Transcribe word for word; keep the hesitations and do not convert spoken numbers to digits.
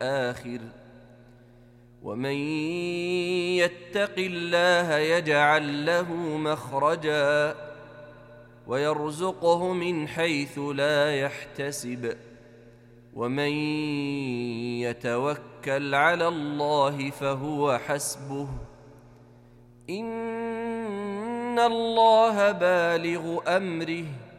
الآخر. ومن يتق الله يجعل له مخرجا ويرزقه من حيث لا يحتسب ومن يتوكل على الله فهو حسبه إن الله بالغ أمره